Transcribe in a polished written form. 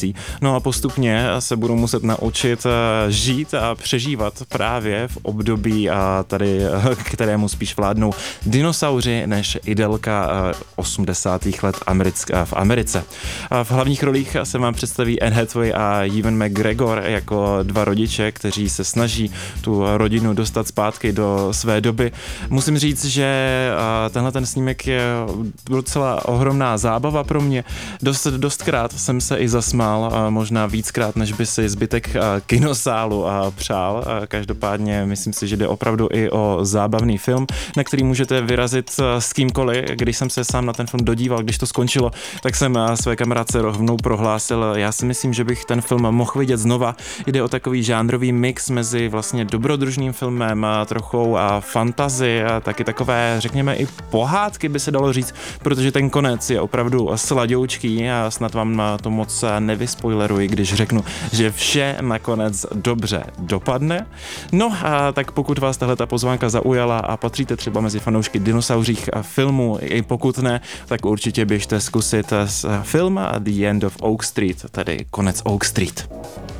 No a postupně se budu muset naučit žít a přežívat právě v období tady, kterému spíš vládnou dinosauři než idylka 80. let v Americe. V hlavních rolích se vám představí Anne Hathaway a Ewan McGregor jako dva rodiče, kteří se snaží tu rodinu dostat zpátky do své doby. Musím říct, že tenhle ten snímek je docela ohromná zábava pro mě. Dostkrát jsem se i zasmál, možná víckrát, než by si zbytek kinosálu přál. Každopádně myslím si, že jde opravdu i o zábavný film, na který můžete vyrazit s kýmkoliv. Když jsem se sám na ten film dodíval, když to skončilo, tak jsem své kamarádce rovnou prohlásil, já si myslím, že bych ten film mohl vidět znova. Jde o takový žánrový mix mezi vlastně dobrodružným filmem, trochou fantasy, taky takové, řekněme, i pohádky by se dalo říct, protože ten konec je opravdu sladoučký a snad vám to moc nevyspoileruji, když řeknu, že vše nakonec dobře dopadne. No a tak pokud vás tahleta pozvánka zaujala a patříte třeba mezi fanoušky dinosauřích filmů, i pokud ne, tak určitě běžte zkusit film The End of Oak Street, tedy konec Oak Street.